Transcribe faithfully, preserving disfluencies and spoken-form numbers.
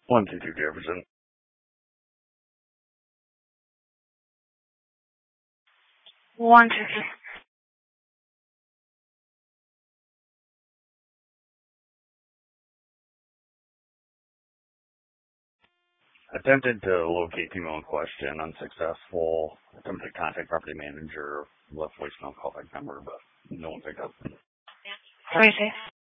one two two Jefferson. One two two. Attempted to locate female in question, unsuccessful. Attempted to contact property manager, left voicemail callback number, but no one picked up. Tracy.